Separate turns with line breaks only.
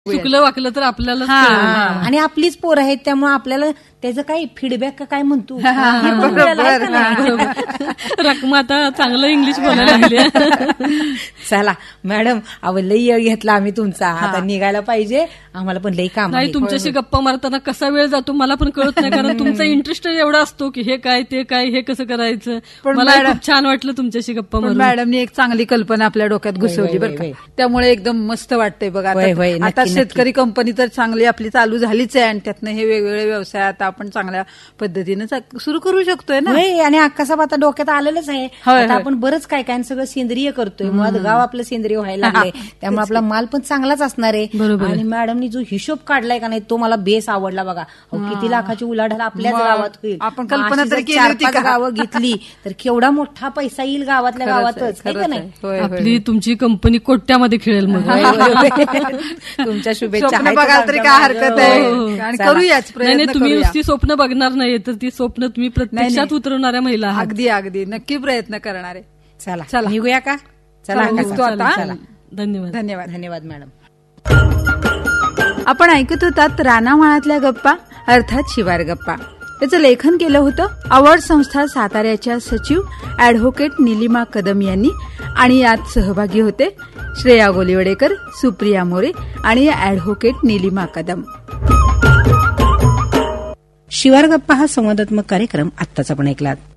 चुकलं वाकलं तर आपल्याला
आणि आपलीच पोरं आहेत त्यामुळे आपल्याला त्याचं काही फीडबॅक काय म्हणतो
रकमा आता चांगलं इंग्लिश बोलायला लागले.
चला मॅडम लई वेळ घेतला आम्ही तुमचा, आता निघायला पाहिजे, आम्हाला पण लई काम
नाही. तुमच्याशी गप्पा मारताना कसा वेळ जातो मला पण कळत नाही, कारण तुमचा इंटरेस्ट एवढा असतो की हे काय ते काय हे कसं करायचं. मला खूप छान वाटलं तुमच्याशी गप्पा मारून.
मॅडमनी एक चांगली कल्पना आपल्या डोक्यात घुसवली बरं का, त्यामुळे एकदम मस्त वाटतंय बघा. आता शेतकरी कंपनी तर चांगली आपली चालू झालीच आहे आणि त्यातनं हे वेगवेगळे व्यवसाय आता आपण चांगल्या पद्धतीने सुरू करू शकतोय ना.
आणि अक्कासाहेब आता डोक्यात आलेलंच आहे. आता आपण बरंच काय काय सगळं सेंद्रिय करतोय, मुळात गाव आपलं सेंद्रिय व्हायला लागलंय, त्यामुळे आपला माल पण चांगलाच असणार आहे. आणि मॅडमनी जो हिशोब काढलाय का नाही तो मला बेस आवडला बघा. किती लाखाची उलाढाल आपल्याच गावात होईल.
आपण कल्पना तर केली होती,
गावं घेतली तर केवढा मोठा पैसा येईल गावातल्या गावातच, आहे का नाही.
आपली तुमची कंपनी कोट्यामध्ये खेळेल मग.
तुमच्या शुभेच्छा
बघाल तरी काय हरकत आहे, करूयाच प्रयत्न.
तुम्ही नुसती स्वप्न बघणार नाही तर ती स्वप्न तुम्ही प्रत्यक्षात उतरवणाऱ्या महिला आहात.
अगदी अगदी नक्की प्रयत्न करणार आहे.
चला चला निघूया का. चला
धन्यवाद.
धन्यवाद धन्यवाद मॅडम.
आपण ऐकत होतात रानामाळातल्या गप्पा, अर्थात शिवार गप्पा. त्याचं लेखन केलं होतं अवॉर्ड संस्था साताऱ्याच्या सचिव अॅडव्होकेट निलिमा कदम यांनी, आणि यात सहभागी होते श्रेया गोलीवडेकर, सुप्रिया मोरे आणि अॅडव्होकेट निलिमा कदम.
शिवार गप्पा हा संवादात्मक कार्यक्रम आत्ताच आपण ऐकलात.